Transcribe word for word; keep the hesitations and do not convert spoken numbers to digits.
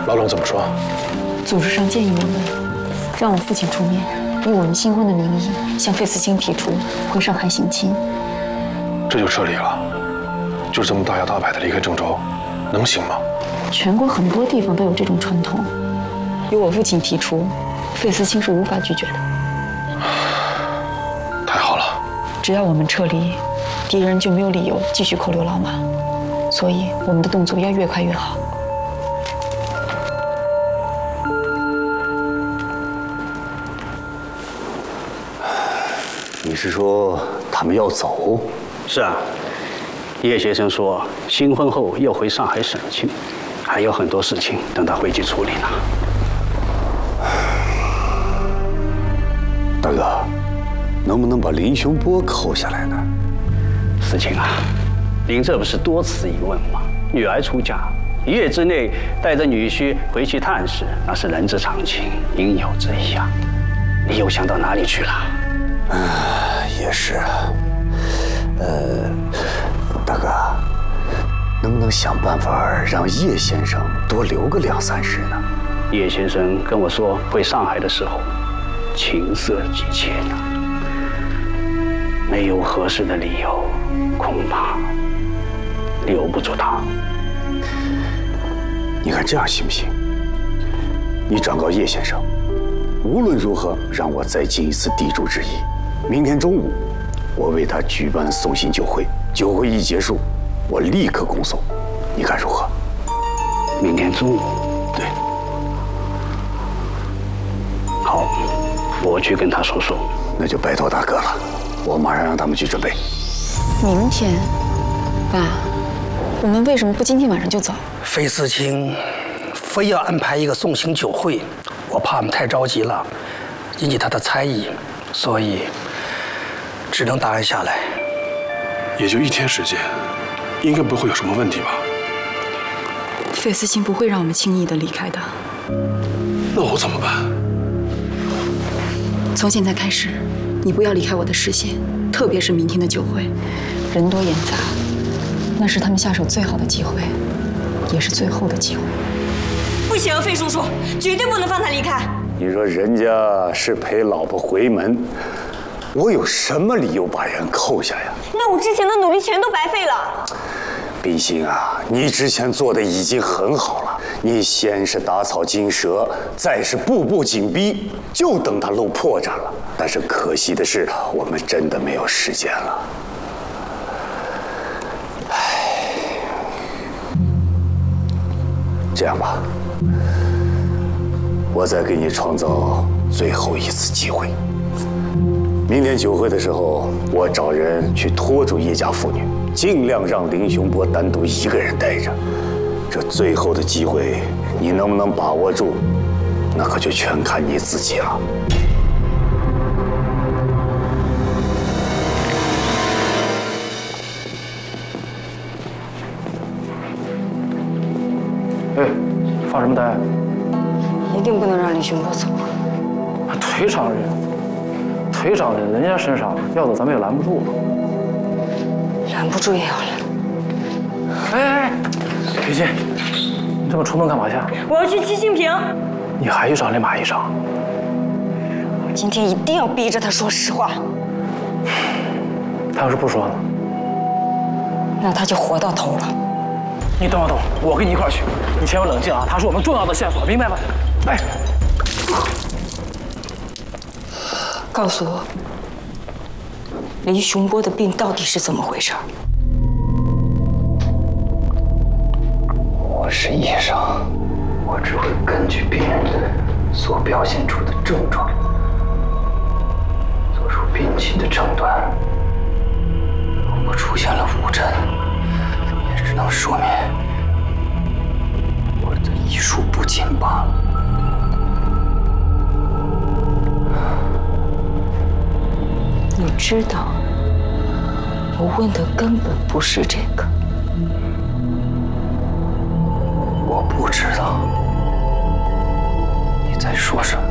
老总怎么说？ 组织上建议我们让我父亲出面，以我们新婚的名义向费思清提出回上海省亲。 这就撤离了？就这么大摇大摆的离开郑州，能行吗？ 全国很多地方都有这种传统，由我父亲提出，费思清是无法拒绝的。 太好了！ 只要我们撤离，敌人就没有理由继续扣留老马，所以我们的动作要越快越好。 你是说他们要走？ 是啊，叶先生说新婚后要回上海省亲，还有很多事情等他回去处理呢。 大哥，能不能把林雄波扣下来呢？ 思清啊，您这不是多此一问吗？女儿出嫁，一月之内带着女婿回去探视，那是人之常情，应有之义啊。你又想到哪里去了？ 啊，也是。呃，大哥，能不能想办法让叶先生多留个两三日呢？ 叶先生跟我说，回上海的时候，情色急切呢，没有合适的理由，恐怕留不住他。 你看这样行不行？你转告叶先生，无论如何让我再尽一次地主之谊。明天中午，我为他举办送行酒会，酒会一结束，我立刻恭送。你看如何？ 明天中午， 对。 好，我去跟他说说。 那就拜托大哥了，我马上让他们去准备。 明天，爸，我们为什么不今天晚上就走？ 费思清非要安排一个送行酒会，我怕我们太着急了，引起他的猜疑，所以只能答应下来。 也就一天时间，应该不会有什么问题吧？ 费思清不会让我们轻易的离开的。 那我怎么办？ 从现在开始，你不要离开我的视线，特别是明天的酒会，人多眼杂，那是他们下手最好的机会，也是最后的机会。 不行，费叔叔，绝对不能放他离开。 你说人家是陪老婆回门，我有什么理由把人扣下呀？ 那我之前的努力全都白费了。 冰心啊，你之前做的已经很好了，你先是打草惊蛇，再是步步紧逼，就等他露破绽了。但是可惜的是，我们真的没有时间了。唉，这样吧，我再给你创造最后一次机会。明天酒会的时候，我找人去拖住叶家妇女，尽量让林雄波单独一个人待着。这最后的机会，你能不能把握住，那可就全看你自己了。 哎，发什么呆？ 一定不能让林雄波走。 腿长人，腿长人，人家身上要走咱们也拦不住。 拦不住也要拦。 哎哎哎，雨欣，你这么冲动干嘛去？ 我要去七星坪。 你还一场立马一场。 我今天一定要逼着他说实话。 他要是不说呢？ 那他就活到头了。 你等我等我，我跟你一块儿去。你先要冷静啊，他是我们重要的线索，明白吗？哎， 告诉我，林雄波的病到底是怎么回事？ 我是医生，我只会根据病人所表现出的症状，做出病情的诊断。如果出现了误诊，也只能说明我的医术不精罢了。 你知道，我问的根本不是这个。 我不知道你在说什么。